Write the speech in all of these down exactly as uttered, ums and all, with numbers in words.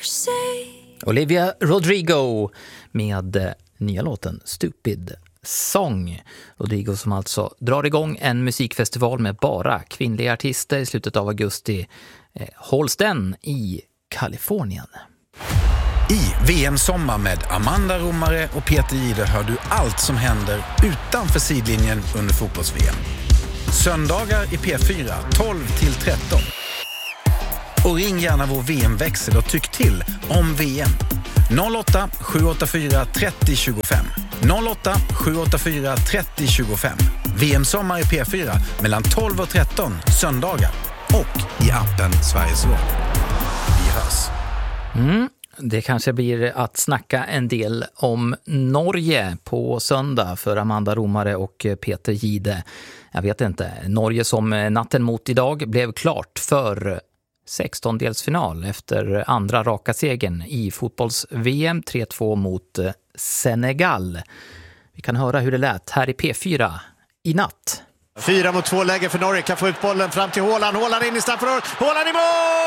Olivia Rodrigo med nya låten Stupid Song. Rodrigo som alltså drar igång en musikfestival med bara kvinnliga artister i slutet av augusti. Eh, hålls den i Kalifornien. I V M-sommar med Amanda Romare och Peter Jihde hör du allt som händer utanför sidlinjen under fotbolls-V M. Söndagar i P fyra tolv till tretton. Och ring gärna vår V M-växel och tyck till om V M. noll åtta sju åtta fyra tre noll två fem. noll åtta sju åtta fyra tre noll två fem. V M-sommar i P fyra mellan tolv och tretton söndagar. Och i appen Sveriges Radio. Vi hörs. Mm. Det kanske blir att snacka en del om Norge på söndag för Amanda Romare och Peter Jihde. Jag vet inte. Norge som natten mot idag blev klart för sextondelsfinal efter andra raka segern i fotbolls-V M tre två mot Senegal. Vi kan höra hur det lät här i P fyra i natt. Fyra mot två läge för Norge, kan få ut bollen fram till Haaland. Haaland in i straffområdet. Haaland i mål!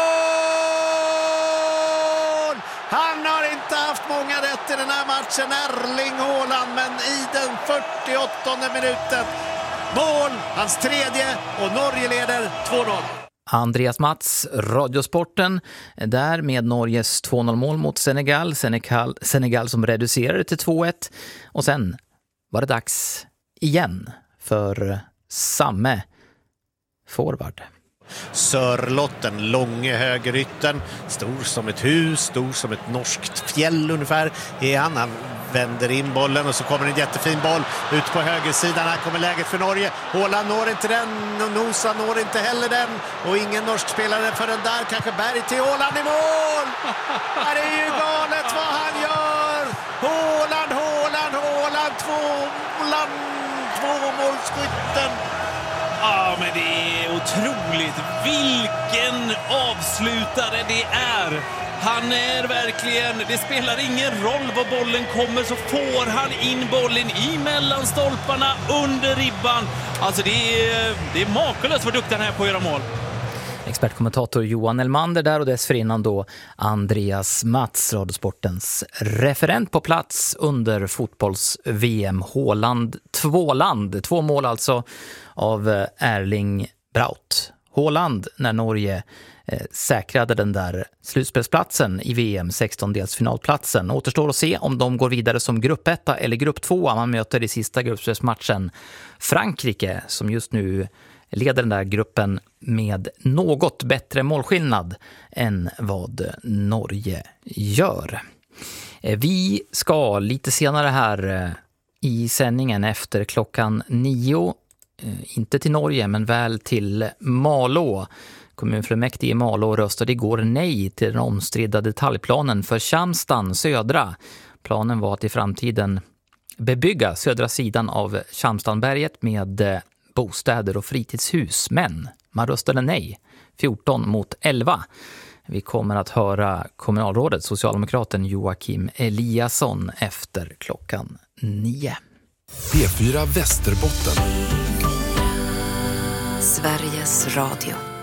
Han har inte haft många rätt i den här matchen, Erling Haaland, men i den fyrtioåttonde minuten mål, hans tredje, och Norge leder två noll. Andreas Mats, Radiosporten, där med Norges två noll-mål mot Senegal. Senegal. Senegal som reducerade till två ett. Och sen var det dags igen för samme forward. Sörlotten, långe högerytten, stor som ett hus, stor som ett norskt fjäll ungefär är han. Han vänder in bollen och så kommer en jättefin boll ut på högersidan. Här kommer läget för Norge. Haaland når inte den, Nosa når inte heller den, och ingen norsk spelare för den där. Kanske Berg till Haaland i mål! Det är ju galet vad han gör! Haaland, Haaland, Haaland, två, Haaland, två målskytten. Ja, men det är otroligt. Vilken avslutare det är. Han är verkligen, det spelar ingen roll var bollen kommer, så får han in bollen i mellanstolparna under ribban. Alltså det är, det är makalöst vad duktig han är på att göra mål. Expertkommentator Johan Elmander där, och dessförinnan då Andreas Mats, Radiosportens referent på plats under fotbolls-V M. Haaland tvåland, två mål alltså av Erling Braut Haaland när Norge eh, säkrade den där slutspelsplatsen i V M, sextondelsfinalplatsen. Återstår att se om de går vidare som gruppetta eller grupp två. Man möter i sista gruppspelsmatchen Frankrike som just nu leder den där gruppen med något bättre målskillnad än vad Norge gör. Vi ska lite senare här i sändningen efter klockan nio, inte till Norge men väl till Malå. Kommunfullmäktige i Malå röstade igår nej till den omstridda detaljplanen för Tjamstan södra. Planen var att i framtiden bebygga södra sidan av Tjamstanberget med bostäder och fritidshus, men man röstade nej, fjorton mot elva. Vi kommer att höra kommunalrådet, socialdemokraten Joakim Eliasson, efter klockan nio. P fyra Västerbotten. Sveriges Radio.